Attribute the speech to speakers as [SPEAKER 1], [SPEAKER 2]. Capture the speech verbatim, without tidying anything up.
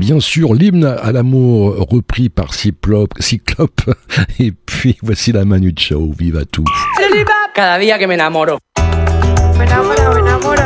[SPEAKER 1] bien sûr l'hymne à l'amour repris par Cyclope, Cyclope. Et puis voici la Manu Chao, viva tout.
[SPEAKER 2] Cada día que me enamoro. Me enamoro, me enamoro.